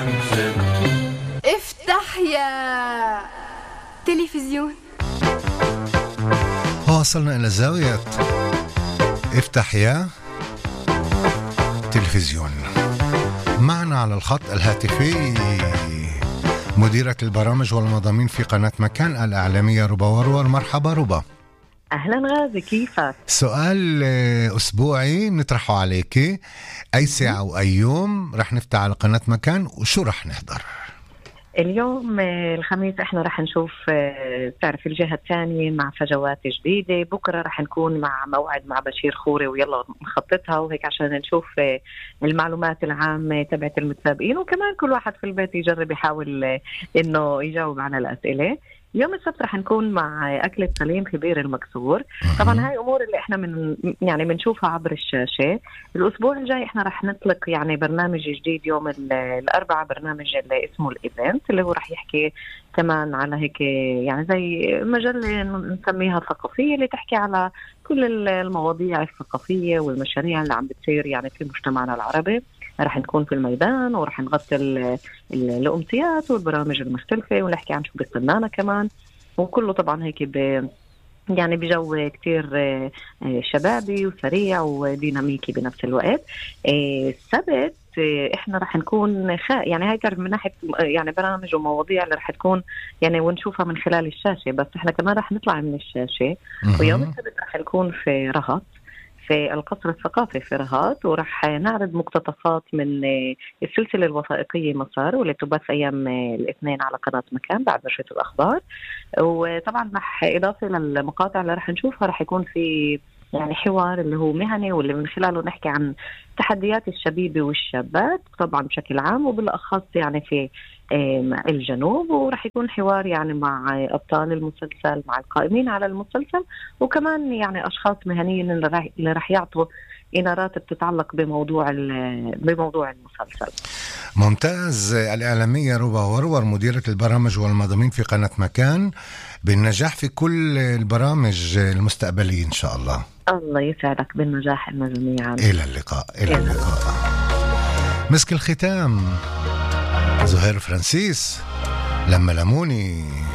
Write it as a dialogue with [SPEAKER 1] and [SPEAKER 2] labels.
[SPEAKER 1] افتح يا تلفزيون.
[SPEAKER 2] وصلنا إلى زاوية افتح يا تلفزيون. معنا على الخط الهاتفي مديرة البرامج والمضامين في قناة مكان الإعلامية ربا ورور. مرحبا ربا.
[SPEAKER 3] أهلا غازي، كيفك؟
[SPEAKER 2] سؤال أسبوعي نطرحه عليك. أي ساعة وأي يوم رح نفتح على قناة مكان وشو رح نحضر؟
[SPEAKER 3] اليوم الخميس احنا رح نشوف تعرف الجهة الثانية مع فجوات جديدة. بكرة رح نكون مع موعد مع بشير خوري ويلا نخططها وهيك عشان نشوف المعلومات العامة تبعت المتسابقين، وكمان كل واحد في البيت يجرب يحاول انه يجاوب على الأسئلة. يوم السبت رح نكون مع أكلة سليم في بير المكسور. طبعا هاي أمور اللي احنا يعني بنشوفها عبر الشاشة. الأسبوع الجاي احنا رح نطلق يعني برنامج جديد يوم الأربعاء، برنامج اللي اسمه الإيفنت اللي هو رح يحكي كمان على هيك يعني زي مجلة نسميها ثقافية اللي تحكي على كل المواضيع الثقافية والمشاريع اللي عم بتصير يعني في مجتمعنا العربي. رح نكون في الميدان ورح نغطي الأمسيات والبرامج المختلفة ونحكي عن شو بيستنانا كمان، وكله طبعا هيك يعني بجو كتير شبابي وسريع وديناميكي بنفس الوقت. السبت احنا رح نكون يعني هاي تعرف من ناحية يعني برامج ومواضيع اللي رح تكون يعني ونشوفها من خلال الشاشة، بس احنا كمان رح نطلع من الشاشة. ويوم السبت رح نكون في رهط في القصر الثقافي في رهط، ورح نعرض مقتطفات من السلسلة الوثائقية مسار واللي تبث أيام الاثنين على قناة مكان بعد نشرة الأخبار. وطبعا رح إضافة للمقاطع اللي رح نشوفها رح يكون في يعني حوار اللي هو مهني واللي من خلاله نحكي عن تحديات الشبيبة والشابات طبعا بشكل عام وبالأخص يعني في الجنوب. ورح يكون حوار يعني مع أبطال المسلسل مع القائمين على المسلسل، وكمان يعني أشخاص مهنيين اللي رح يعطوا إنارات بتتعلق بموضوع المسلسل.
[SPEAKER 2] ممتاز. الإعلامية ربا ورور مديرة البرامج والمضامين في قناة مكان، بالنجاح في كل البرامج المستقبلية إن شاء الله.
[SPEAKER 3] الله يسعدك، بالنجاح لنا جميعا.
[SPEAKER 2] إلى اللقاء. إلى اللقاء. مسك الختام زهير فرانسيس لما لموني.